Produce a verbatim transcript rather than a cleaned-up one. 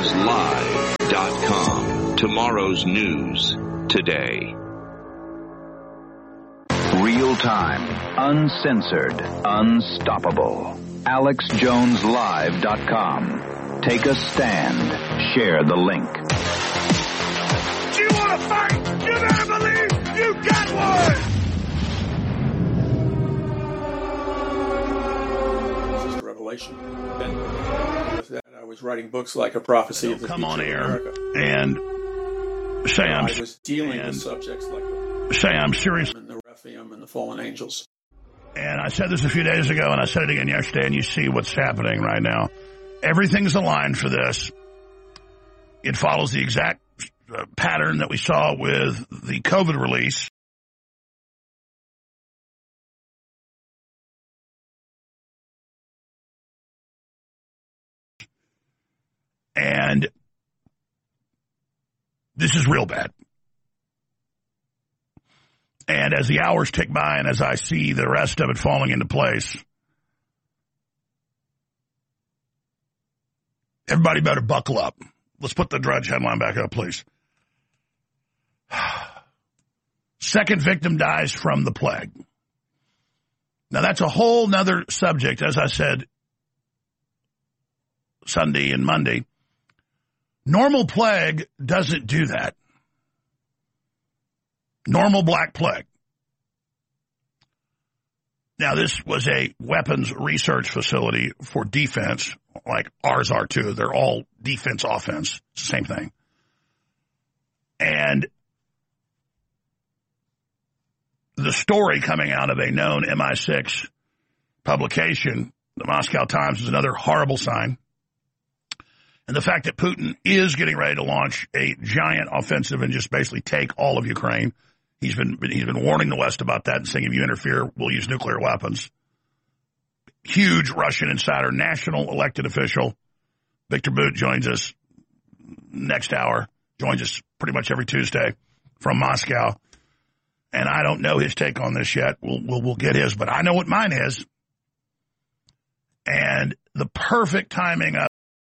jones live dot com. Tomorrow's news today. Real time, uncensored, unstoppable. alex jones live dot com. Take a stand. Share the link. Do you want to fight? You better believe you got one! This is Revelation. And with that, I was writing books like A Prophecy of the Come Future on of air America. and say I'm, I was dealing and with subjects like the say I'm serious. and the Rephaim and the fallen angels. And I said this a few days ago, and I said it again yesterday, and you see what's happening right now. Everything's aligned for this. It follows the exact uh, pattern that we saw with the COVID release. And this is real bad. And as the hours tick by and as I see the rest of it falling into place, everybody better buckle up. Let's put the Drudge headline back up, please. Second victim dies from the plague. Now, that's a whole nother subject, as I said Sunday and Monday. Normal plague doesn't do that. Normal black plague. Now, this was a weapons research facility for defense, like ours are too. They're all defense, offense, same thing. And the story coming out of a known M I six publication, the Moscow Times, is another horrible sign. And the fact that Putin is getting ready to launch a giant offensive and just basically take all of Ukraine. He's been he's been warning the West about that and saying if you interfere, we'll use nuclear weapons. Huge Russian insider, national elected official. Victor Bout joins us next hour, joins us pretty much every Tuesday from Moscow. And I don't know his take on this yet. We'll, we'll, we'll get his, but I know what mine is. And the perfect timing of